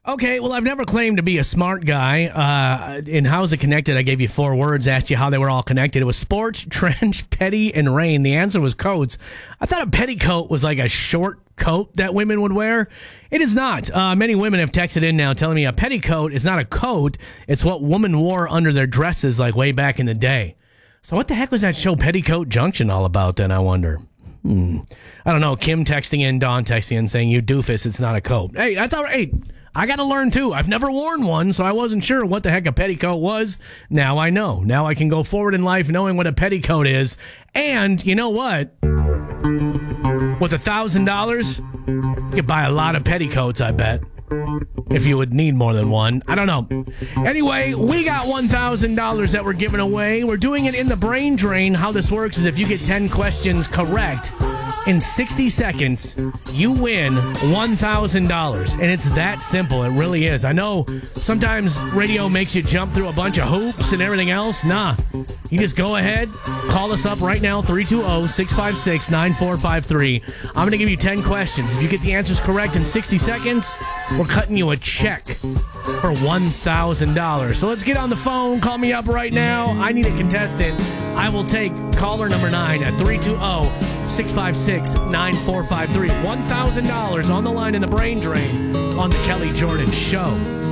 Okay, well, I've never claimed to be a smart guy. In How's It Connected, I gave you 4 words, asked you how they were all connected. It was sports, trench, petty, and rain. The answer was coats. I thought a petticoat was like a short coat that women would wear. It is not. Many women have texted in now telling me a petticoat is not a coat. It's what women wore under their dresses like way back in the day. So what the heck was that show Petticoat Junction all about then, I wonder? I don't know. Kim texting in, Dawn texting in saying, you doofus, it's not a coat. Hey, that's all right. Hey, I got to learn too. I've never worn one, so I wasn't sure what the heck a petticoat was. Now I know. Now I can go forward in life knowing what a petticoat is. And you know what? With $1,000, you could buy a lot of petticoats, I bet. If you would need more than one. I don't know. Anyway, we got $1,000 that we're giving away. We're doing it in the brain drain. How this works is if you get 10 questions correct in 60 seconds, you win $1,000. And it's that simple. It really is. I know sometimes radio makes you jump through a bunch of hoops and everything else. Nah. You just go ahead, call us up right now, 320-656-9453. I'm going to give you 10 questions. If you get the answers correct in 60 seconds, we're cutting you a check for $1,000. So let's get on the phone. Call me up right now. I need a contestant. I will take caller number 9 at 320-656-9453. $1,000 on the line in the brain drain on the Kelly Jordan Show.